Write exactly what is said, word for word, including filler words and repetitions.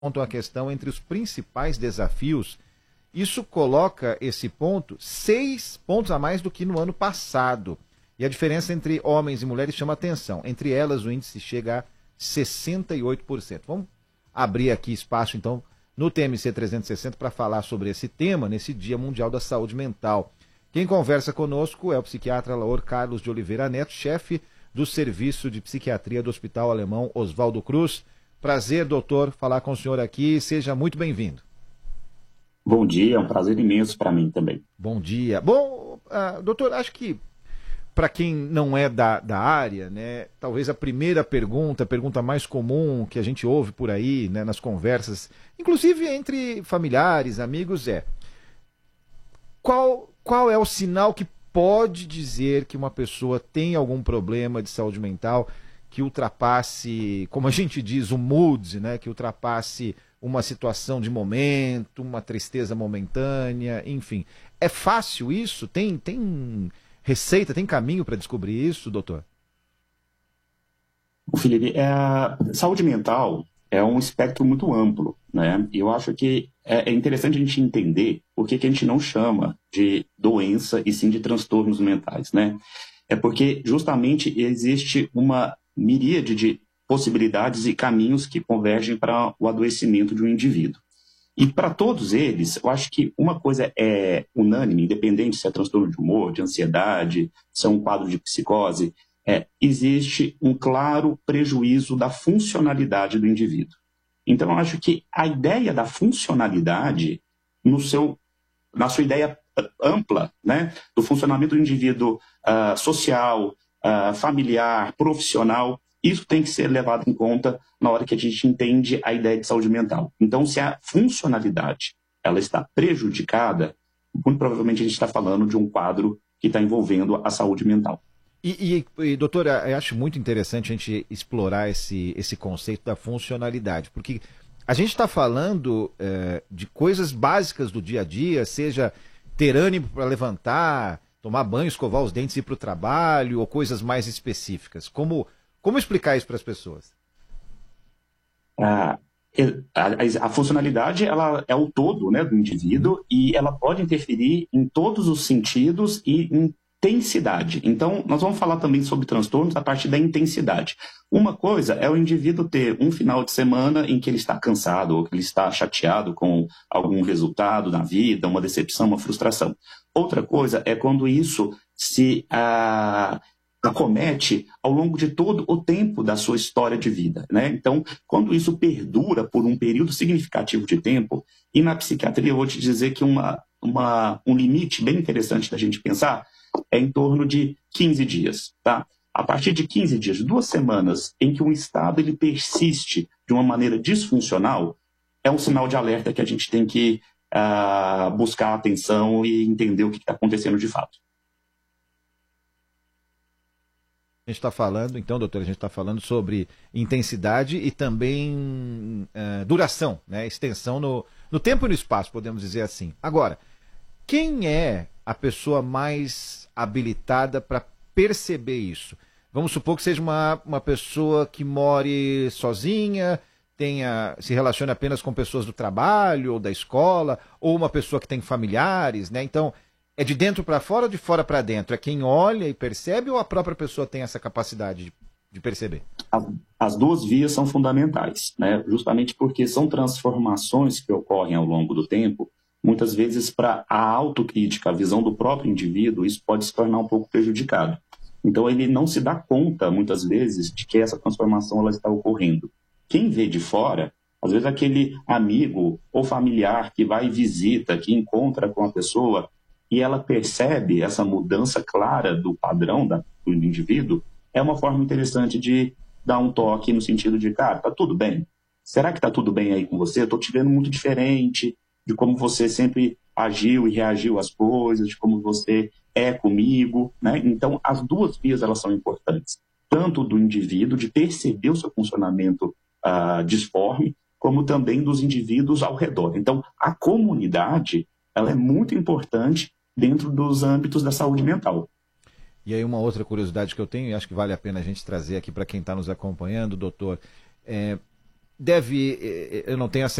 a questão entre os principais desafios. Isso coloca esse ponto seis pontos a mais do que no ano passado. E a diferença entre homens e mulheres chama atenção. Entre elas, o índice chega a sessenta e oito por cento. Vamos abrir aqui espaço, então, no T M C trezentos e sessenta para falar sobre esse tema nesse Dia Mundial da Saúde Mental. Quem conversa conosco é o psiquiatra Laor Carlos de Oliveira Neto, chefe do Serviço de Psiquiatria do Hospital Alemão Oswaldo Cruz. Prazer, doutor, falar com o senhor aqui. Seja muito bem-vindo. Bom dia, é um prazer imenso para mim também. Bom dia. Bom, uh, doutor, acho que para quem não é da, da área, né, talvez a primeira pergunta, a pergunta mais comum que a gente ouve por aí, né, nas conversas, inclusive entre familiares, amigos, é qual, qual é o sinal que pode dizer que uma pessoa tem algum problema de saúde mental que ultrapasse, como a gente diz, o mood, né, que ultrapasse uma situação de momento, uma tristeza momentânea, enfim. É fácil isso? Tem, tem receita, tem caminho para descobrir isso, doutor? Felipe, é, saúde mental é um espectro muito amplo, né? E eu acho que é, é interessante a gente entender por que, que a gente não chama de doença e sim de transtornos mentais, né? É porque justamente existe uma miríade de possibilidades e caminhos que convergem para o adoecimento de um indivíduo. E para todos eles, eu acho que uma coisa é unânime, independente se é transtorno de humor, de ansiedade, se é um quadro de psicose, é, existe um claro prejuízo da funcionalidade do indivíduo. Então, eu acho que a ideia da funcionalidade, no seu, na sua ideia ampla, né, do funcionamento do indivíduo uh, social, uh, familiar, profissional, isso tem que ser levado em conta na hora que a gente entende a ideia de saúde mental. Então, se a funcionalidade ela está prejudicada, muito provavelmente a gente está falando de um quadro que está envolvendo a saúde mental. E, e, e doutora, eu acho muito interessante a gente explorar esse, esse conceito da funcionalidade, porque a gente está falando é, de coisas básicas do dia a dia, seja ter ânimo para levantar, tomar banho, escovar os dentes e ir para o trabalho, ou coisas mais específicas. Como Como explicar isso para as pessoas? A, a, a funcionalidade ela é o todo, né, do indivíduo e ela pode interferir em todos os sentidos e em intensidade. Então, nós vamos falar também sobre transtornos a partir da intensidade. Uma coisa é o indivíduo ter um final de semana em que ele está cansado ou que ele está chateado com algum resultado na vida, uma decepção, uma frustração. Outra coisa é quando isso se... Ah, acomete ao longo de todo o tempo da sua história de vida, né? Então, quando isso perdura por um período significativo de tempo, e na psiquiatria eu vou te dizer que uma, uma, um limite bem interessante da gente pensar é em torno de quinze dias, tá? A partir de quinze dias, duas semanas, em que um estado ele persiste de uma maneira disfuncional, é um sinal de alerta que a gente tem que uh, buscar atenção e entender o que está acontecendo de fato. A gente está falando, então, doutor, a gente está falando sobre intensidade e também uh, duração, né? Extensão no, no tempo e no espaço, podemos dizer assim. Agora, quem é a pessoa mais habilitada para perceber isso? Vamos supor que seja uma, uma pessoa que more sozinha, tenha, se relacione apenas com pessoas do trabalho ou da escola, ou uma pessoa que tem familiares, né? Então, é de dentro para fora ou de fora para dentro? É quem olha e percebe ou a própria pessoa tem essa capacidade de, de perceber? As, as duas vias são fundamentais, né? Justamente porque são transformações que ocorrem ao longo do tempo. Muitas vezes, para a autocrítica, a visão do próprio indivíduo, isso pode se tornar um pouco prejudicado. Então, ele não se dá conta, muitas vezes, de que essa transformação ela está ocorrendo. Quem vê de fora, às vezes aquele amigo ou familiar que vai e visita, que encontra com a pessoa, e ela percebe essa mudança clara do padrão da, do indivíduo, é uma forma interessante de dar um toque no sentido de, cara, tá tudo bem? Será que tá tudo bem aí com você? Eu tô te vendo muito diferente de como você sempre agiu e reagiu às coisas, de como você é comigo, né? Então, as duas vias, elas são importantes. Tanto do indivíduo, de perceber o seu funcionamento uh, disforme, como também dos indivíduos ao redor. Então, a comunidade, ela é muito importante dentro dos âmbitos da saúde mental. E aí uma outra curiosidade que eu tenho, e acho que vale a pena a gente trazer aqui para quem está nos acompanhando, doutor, é, deve, eu não tenho a